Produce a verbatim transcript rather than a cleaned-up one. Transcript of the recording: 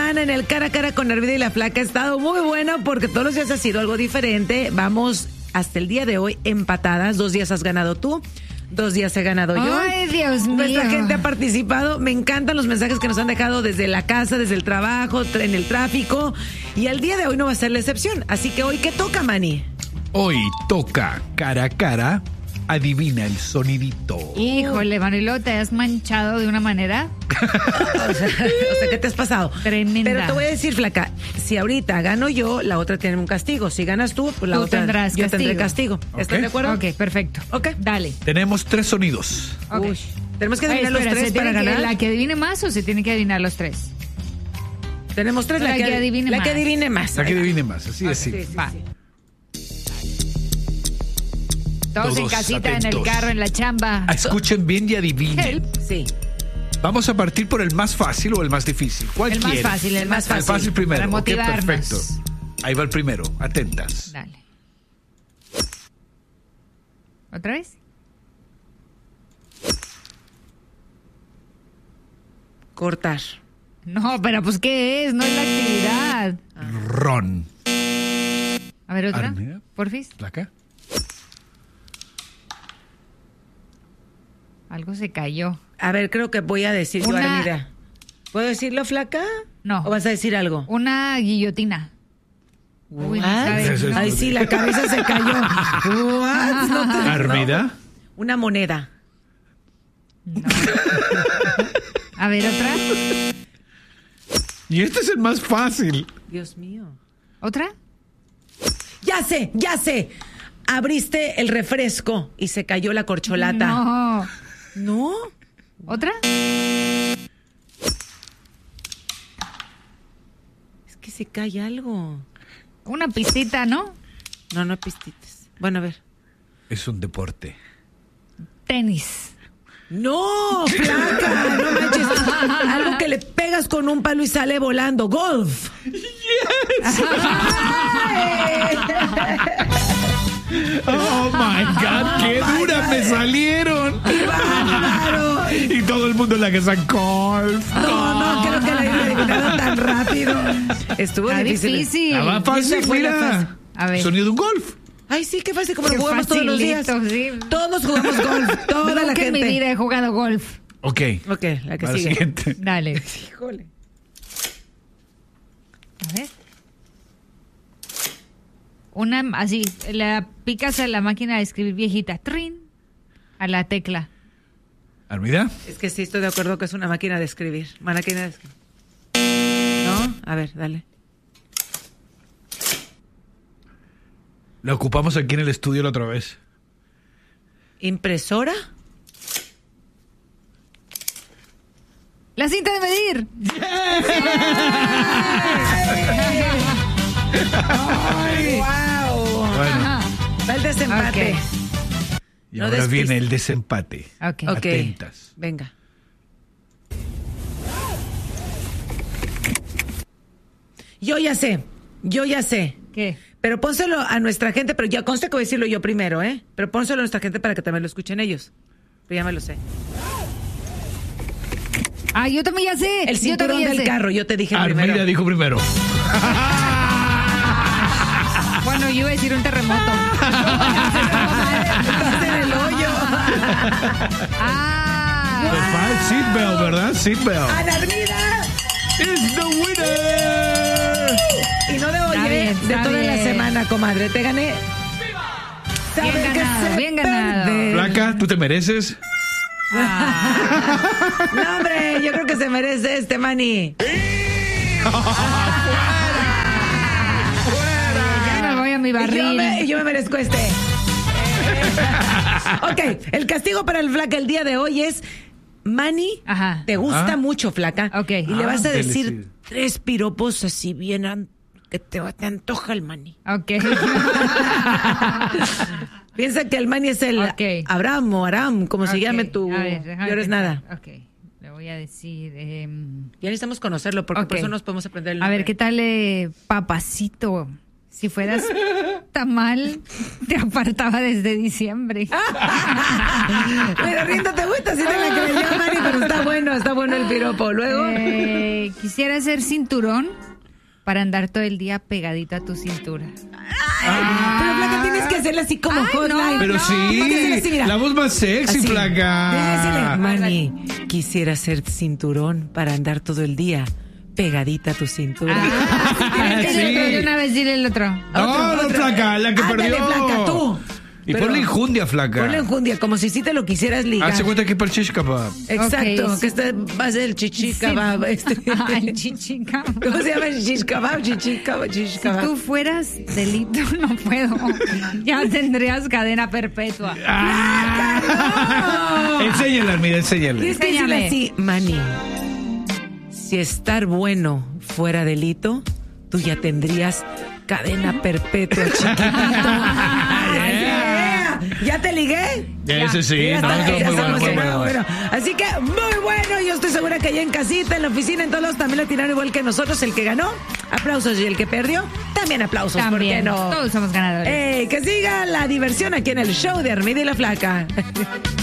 semana en el Cara a Cara con Armida y la Flaca ha estado muy bueno porque todos los días ha sido algo diferente. Vamos hasta el día de hoy empatadas. Dos días has ganado tú, dos días he ganado yo. Ay, Dios mío. Nuestra gente ha participado. Me encantan los mensajes que nos han dejado desde la casa, desde el trabajo, en el tráfico. Y el día de hoy no va a ser la excepción. Así que hoy, ¿qué toca, Manny? Hoy toca Cara a Cara. Adivina el sonidito. Híjole, Manilo, te has manchado de una manera. o, sea, o sea, ¿qué te has pasado? Tremenda. Pero te voy a decir, Flaca, si ahorita gano yo, la otra tiene un castigo. Si ganas tú, pues la Tú otra tendrás yo castigo. tendré castigo. Ok. ¿Estás de acuerdo? Ok, perfecto. Ok. Dale. Tenemos tres sonidos. Ok. Uy, tenemos que Ay, adivinar espera, los tres ¿se para tiene que- ganar. ¿La que adivine más o se tiene que adivinar los tres? Tenemos tres, la, La que, que adivine la más. que adivine más. La que Ahí va. adivine más, así es. Sí, Sí. sí, Va. sí. Todos, en Todos casita, en el atentos. carro, en la chamba. Escuchen bien y adivinen. Help. Sí. Vamos a partir por el más fácil o el más difícil. ¿Cuál El más quieren? fácil, el más El fácil. fácil primero. Para Ok, motivarnos. perfecto. Ahí va el primero. Atentas. Dale. ¿Otra vez? Cortar. No, pero pues ¿qué es? No es la actividad. Ron. A ver, otra. Armida. Porfis. ¿Placa? Algo se cayó. A ver, creo que voy a decir yo, Una- Armida. ¿Puedo decirlo, Flaca? No. ¿O vas a decir algo? Una guillotina. Uy, no What? sabe, Eso es- no. Ay, sí, la cabeza se cayó. What? No te- Armida. Una moneda. A ver, otra. Y este es el más fácil. Dios mío. ¿Otra? Ya sé, ya sé. Abriste el refresco y se cayó la corcholata. No. ¿No? ¿Otra? Es que se cae algo. Una pistita, ¿no? No, no pistitas. Bueno, a ver. Es un deporte. Tenis. ¡No, Flaca! ¡No manches! Algo que le pegas con un palo y sale volando. ¡Golf! Oh my God, qué duras me salieron. ¡Bárbaro! Y todo el mundo en la casa golf. No, no, creo que la haya adivinado tan rápido. Estuvo Está difícil. difícil. La más fácil, Esa fue la mira. fácil. A ver. Sonido de un golf. Ay, sí, qué fácil, como Qué lo jugamos todos los días. facilito, sí. Todos jugamos golf, toda la Nunca en mi gente. vida he jugado golf. Ok. Ok, la que Va la sigue. siguiente. Dale. Híjole. A ver. Una, así, la picas a la máquina de escribir viejita. Trin. A la tecla. Armida. Es que sí estoy de acuerdo que es una máquina de escribir. Máquina de escribir. ¿No? A ver, dale. La ocupamos aquí en el estudio la otra vez. ¿Impresora? La cinta de medir. ¡Ay! ¡Wow! Bueno, Va el desempate. Ok. y No ahora despistes. viene el desempate. Ok. Ok. Atentas. Venga. Yo ya sé. Yo ya sé. ¿Qué? Pero pónselo a nuestra gente, pero ya consta que voy a decirlo yo primero, ¿eh? Pero pónselo a nuestra gente para que también lo escuchen ellos. Pero ya me lo sé. Ah, yo también ya sé. El yo cinturón también ya del sé. carro, yo te dije Armida primero. dijo primero. Bueno, yo iba a decir un terremoto. Estás en el hoyo. Ah. Pues va el seatbelt, ¿verdad? Seatbelt. ¡Ana Armida! Is the winner. Y no de hoy, Está ¿eh? bien, de está toda la bien. semana, comadre. Te gané. Bien Sabe que ganado, se bien ganado. pierde. Placa, tú te mereces. No, hombre, yo creo que se merece este, Manny. Ya me voy a mi Y yo barril. me, y yo me merezco este. Ok, el castigo para el Flaca el día de hoy es... Manny, Ajá. te gusta Ah. mucho, Flaca. Ok. Y le Ah, vas a decir delicioso. tres piropos así bien an- que te, te antoja el Manny. Ok. Piensa que el Manny es el Ok. Abraham o Aram, como se Ok, llame tu... a ver, déjame Yo eres pensar. nada. Ok. Le voy a decir. eh, Ya necesitamos conocerlo porque por Ok. eso nos podemos aprender el a nombre. ver, ¿qué tal, eh, papacito? Si fueras tamal te apartaba desde diciembre. Pero Rindo, ¿te gusta? Sí te la creyó, Mari, pero está bueno, está bueno el piropo. Luego... Eh, quisiera hacer cinturón para andar todo el día pegadito a tu cintura. Ah, pero Flaca, tienes que hacerla así como Ay, hotline. no, Pero no, tienes que hacerla así, sí, mira. la voz más sexy, Así. Flaca. Tienes que decirle, Mani, quisiera hacer cinturón para andar todo el día pegadita a tu cintura. Ah, sí, tienes que Sí. ir el otro, de una vez dile el otro. No, Otro, no, otro. Flaca, la que Ándale, perdió. Flaca, tú. Y Pero- ponle enjundia, Flaca. Ponle enjundia, como si sí te lo quisieras ligar. Hace cuenta que es para el shish kebab. Exacto, Ok, sí. que este va a ser el chichi kebab. Este. Ah, el chichica. ¿Cómo se llama el shish kebab? Chichi kebab, shish Si kebab. tú fueras delito, no puedo. Ya tendrías cadena perpetua. Ah. Enséñala, mira, enséñale. Tienes que decirle Enséñame. así, Mani, si estar bueno fuera delito, tú ya tendrías cadena perpetua, chiquitito. Ay, yeah. ¿Ya te ligué? Ese sí, Ya no, está, estuvo ya muy bueno, estamos muy en- bueno. bueno. Así que muy bueno, yo estoy segura que allá en casita, en la oficina, en todos lados también lo tiraron igual que nosotros. El que ganó, aplausos, y el que perdió, también aplausos. ¿Por qué También. no? Todos somos ganadores. Eh, que siga la diversión aquí en el show de Armida y la Flaca.